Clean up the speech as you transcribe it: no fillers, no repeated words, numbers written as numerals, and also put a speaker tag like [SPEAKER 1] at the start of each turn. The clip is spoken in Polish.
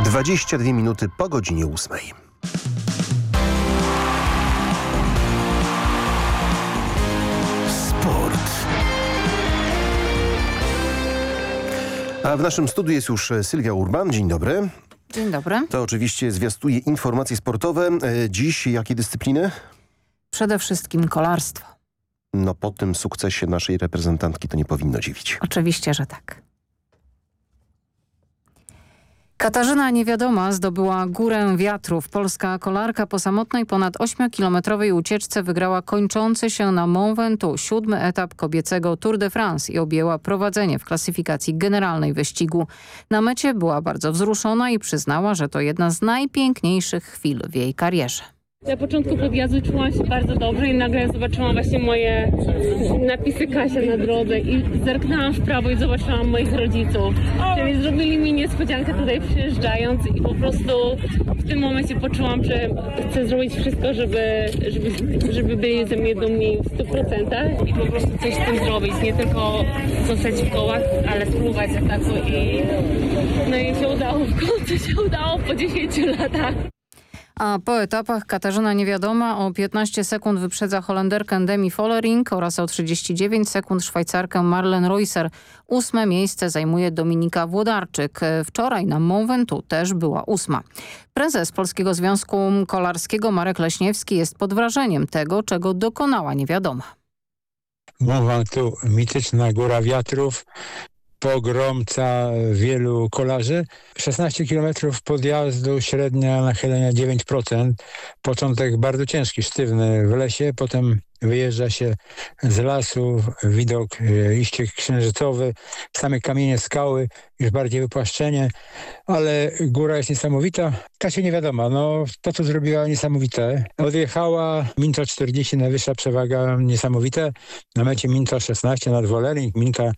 [SPEAKER 1] 22 minuty po godzinie 8. Sport. A w naszym studiu jest już Sylwia Urban. Dzień dobry.
[SPEAKER 2] Dzień dobry.
[SPEAKER 1] To oczywiście zwiastuje informacje sportowe. Dziś jakie dyscypliny?
[SPEAKER 2] Przede wszystkim kolarstwo.
[SPEAKER 1] No po tym sukcesie naszej reprezentantki to nie powinno dziwić.
[SPEAKER 2] Oczywiście, że tak. Katarzyna Niewiadoma zdobyła Górę Wiatrów. Polska kolarka po samotnej ponad 8-kilometrowej ucieczce wygrała kończący się na Mont Ventoux 7. etap kobiecego Tour de France i objęła prowadzenie w klasyfikacji generalnej wyścigu. Na mecie była bardzo wzruszona i przyznała, że to jedna z najpiękniejszych chwil w jej karierze.
[SPEAKER 3] Na początku podjazdu czułam się bardzo dobrze i nagle zobaczyłam właśnie moje napisy Kasia na drodze i zerknęłam w prawo i zobaczyłam moich rodziców. Czyli zrobili mi niespodziankę tutaj przyjeżdżając i po prostu w tym momencie poczułam, że chcę zrobić wszystko, żeby byli ze mnie dumni w 100% i po prostu coś z tym zrobić, nie tylko zostać w kołach, ale spróbować ataku i się udało, w końcu się udało po 10 latach.
[SPEAKER 2] A po etapach Katarzyna Niewiadoma o 15 sekund wyprzedza Holenderkę Demi Vollering oraz o 39 sekund Szwajcarkę Marlen Reusser. 8. miejsce zajmuje Dominika Włodarczyk. Wczoraj na Mont Ventoux też była 8. Prezes Polskiego Związku Kolarskiego Marek Leśniewski jest pod wrażeniem tego, czego dokonała Niewiadoma.
[SPEAKER 4] Mont Ventoux, mityczna góra wiatrów, pogromca wielu kolarzy. 16 km podjazdu, średnia nachylenia 9%. Początek bardzo ciężki, sztywny w lesie, potem wyjeżdża się z lasu, widok iście księżycowy, same kamienie, skały, już bardziej wypłaszczenie, ale góra jest niesamowita. Kasia Niewiadoma, no to co zrobiła niesamowite. Odjechała Minto 40, najwyższa przewaga, niesamowite. Na mecie Minto 16 nad Vollering. Minka